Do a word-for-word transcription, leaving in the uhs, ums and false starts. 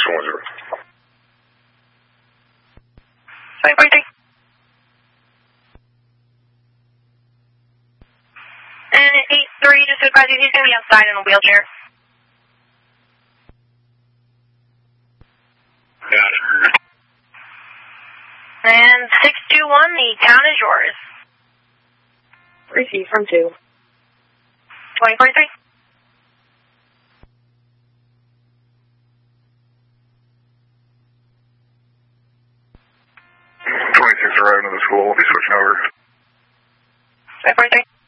one zero. twenty forty-three. And eight three, just to advise you, he's going to be outside in a wheelchair. Got it. And six two one, the count is yours. Receive from two. twenty forty-three. twenty-six arriving to the school. We'll be switching over. twenty forty-three.